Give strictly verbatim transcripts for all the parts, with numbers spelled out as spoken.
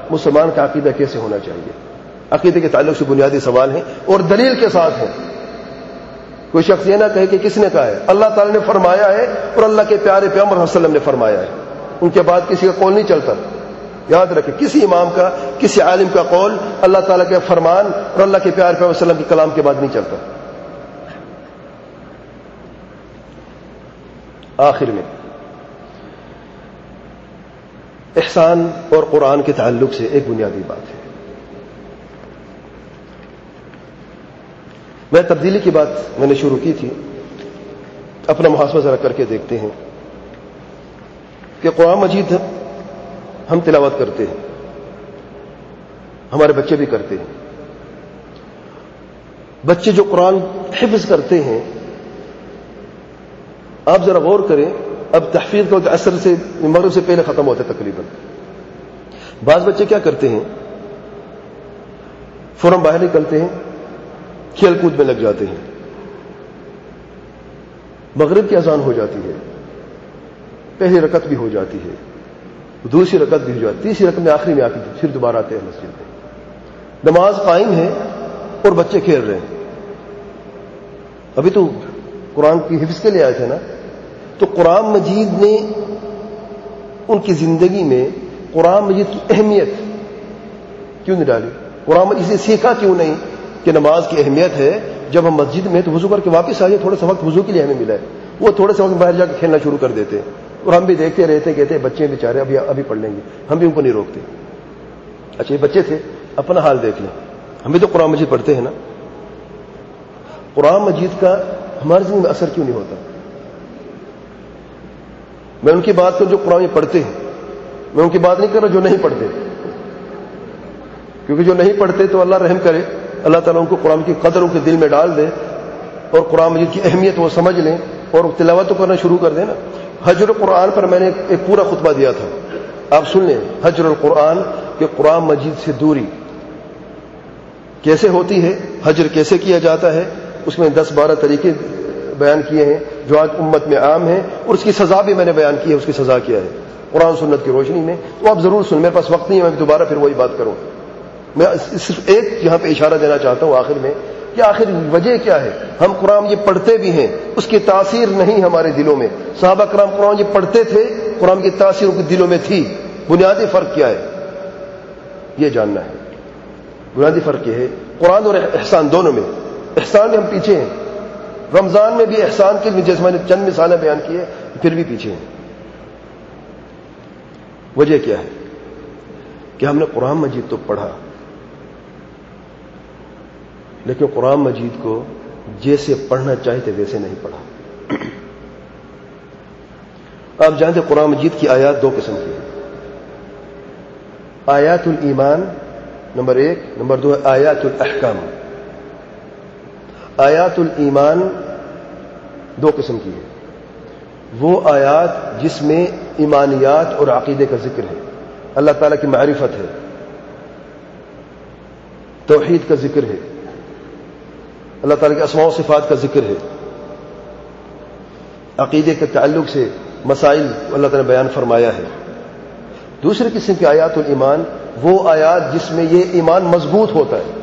مسلمان کا عقیدہ کیسے ہونا چاہیے. عقیدے کے تعلق سے بنیادی سوال ہیں اور دلیل کے ساتھ ہیں. کوئی شخص یہ نہ کہے کہ کس نے کہا ہے. اللہ تعالیٰ نے فرمایا ہے اور اللہ کے پیارے پیغمبر صلی اللہ علیہ وسلم نے فرمایا ہے. ان کے بعد کسی کا قول نہیں چلتا. یاد رکھیں, کسی امام کا, کسی عالم کا قول اللہ تعالیٰ کے فرمان اور اللہ کے پیارے پیغمبر صلی اللہ علیہ وسلم کے کلام کے بعد نہیں چلتا. آخر میں احسان اور قرآن کے تعلق سے ایک بنیادی بات ہے. میں تبدیلی کی بات میں نے شروع کی تھی. اپنا محاسبہ ذرا کر کے دیکھتے ہیں کہ قرآن مجید ہم تلاوت کرتے ہیں, ہمارے بچے بھی کرتے ہیں. بچے جو قرآن حفظ کرتے ہیں, آپ ذرا غور کریں, اب تحفیظ کا اثر سے مغرب سے پہلے ختم ہوتا ہے تقریباً. بعض بچے کیا کرتے ہیں, فوراً باہر نکلتے ہیں, کھیل کود میں لگ جاتے ہیں. مغرب کی اذان ہو جاتی ہے, پہلی رکعت بھی ہو جاتی ہے, دوسری رکعت بھی ہو جاتی ہے, تیسری رکعت میں آخری میں آتی ہے, پھر دوبارہ آتے ہیں مسجد میں. نماز قائم ہے اور بچے کھیل رہے ہیں. ابھی تو قرآن کی حفظ کے لیے آئے تھے نا, تو قرآن مجید نے ان کی زندگی میں قرآن مجید کی اہمیت کیوں نہیں ڈالی؟ قرآن مجید سے سیکھا کیوں نہیں کہ نماز کی اہمیت ہے؟ جب ہم مسجد میں تو وضو کر کے واپس آئیے, تھوڑا سا وقت وضو کے لیے ہمیں ملا ہے. وہ تھوڑے سے وقت باہر جا کے کھیلنا شروع کر دیتے ہیں, اور ہم بھی دیکھتے رہتے کہتے بچے بیچارے ابھی ابھی پڑھ لیں گے, ہم بھی ان کو نہیں روکتے. اچھا یہ بچے تھے, اپنا حال دیکھ لیں. ہم بھی تو قرآن مجید پڑھتے ہیں نا. قرآن مجید کا ہماری زندگی میں اثر کیوں نہیں ہوتا؟ میں ان کی بات کروں جو قرآن میں پڑھتے ہیں, میں ان کی بات نہیں کر رہا جو نہیں پڑھتے, کیونکہ جو نہیں پڑھتے تو اللہ رحم کرے, اللہ تعالیٰ ان کو قرآن کی قدر ان کے دل میں ڈال دے اور قرآن مجید کی اہمیت وہ سمجھ لیں اور تلاوت تو کرنا شروع کر دیں نا. حجر القرآن پر میں نے ایک پورا خطبہ دیا تھا, آپ سن لیں. حجر القرآن کہ قرآن مجید سے دوری کیسے ہوتی ہے, حجر کیسے کیا جاتا ہے, اس میں دس بارہ طریقے بیان کیے ہیں جو آج امت میں عام ہیں, اور اس کی سزا بھی میں نے بیان کی ہے. اس کی سزا کیا ہے قرآن سنت کی روشنی میں, تو آپ ضرور سن. میرے پاس وقت نہیں ہے, میں دوبارہ پھر وہی بات کروں. میں صرف ایک یہاں پہ اشارہ دینا چاہتا ہوں آخر میں کہ آخر وجہ کیا ہے. ہم قرآن یہ پڑھتے بھی ہیں, اس کی تاثیر نہیں ہمارے دلوں میں. صحابہ کرام قرآن یہ پڑھتے تھے, قرآن کی تاثیر ان کے دلوں میں تھی. بنیادی فرق کیا ہے یہ جاننا ہے. بنیادی فرق یہ ہے قرآن اور احسان دونوں میں. احسان میں ہم پیچھے ہیں, رمضان میں بھی احسان کے لیے جیسے میں نے چند مثالیں بیان کی ہیں, پھر بھی پیچھے ہیں. وجہ کیا ہے کہ ہم نے قرآن مجید تو پڑھا, لیکن قرآن مجید کو جیسے پڑھنا چاہتے ویسے نہیں پڑھا. آپ جانتے قرآن مجید کی آیات دو قسم کی ہیں. آیات الایمان نمبر ایک, نمبر دو ہے آیات الاحکام. آیات الایمان دو قسم کی ہے. وہ آیات جس میں ایمانیات اور عقیدے کا ذکر ہے, اللہ تعالیٰ کی معرفت ہے, توحید کا ذکر ہے, اللہ تعالیٰ کے اسماء و صفات کا ذکر ہے, عقیدے کے تعلق سے مسائل اللہ تعالیٰ نے بیان فرمایا ہے. دوسری قسم کی آیات الایمان وہ آیات جس میں یہ ایمان مضبوط ہوتا ہے.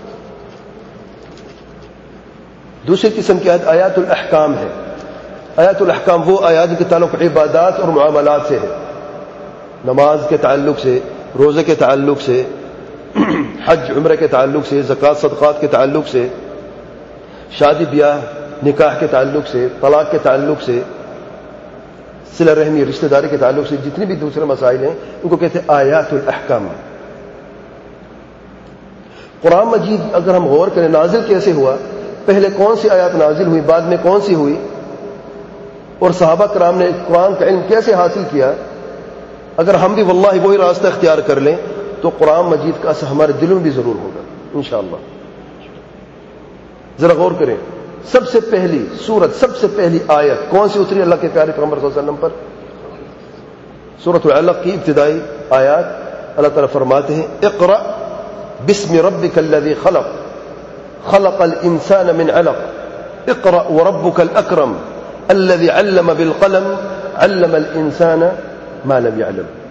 دوسری قسم کی آیت آیات الاحکام ہے. آیات الاحکام وہ آیات کے تعلق عبادات اور معاملات سے ہے, نماز کے تعلق سے, روزے کے تعلق سے, حج عمرہ کے تعلق سے, زکوٰۃ صدقات کے تعلق سے, شادی بیاہ نکاح کے تعلق سے, طلاق کے تعلق سے, صلہ رحمی رشتہ داری کے تعلق سے, جتنے بھی دوسرے مسائل ہیں ان کو کہتے ہیں آیات الاحکام. قرآن مجید اگر ہم غور کریں نازل کیسے ہوا, پہلے کون سی آیات نازل ہوئی, بعد میں کون سی ہوئی, اور صحابہ کرام نے قرآن کا علم کیسے حاصل کیا, اگر ہم بھی واللہ وہی راستہ اختیار کر لیں تو قرآن مجید کا اثر ہمارے دلوں میں بھی ضرور ہوگا انشاءاللہ. ذرا غور کریں, سب سے پہلی سورت, سب سے پہلی آیت کون سی اتری اللہ کے پیارے پیغمبر صلی اللہ علیہ وسلم پر؟ سورۃ العلق کی ابتدائی آیات. اللہ تعالیٰ فرماتے ہیں اقرأ بسم ربک الذی خلق خلق الانسان من علق اقرأ وربک الاکرم الذي علم بالقلم علم الانسان ما لم يعلم.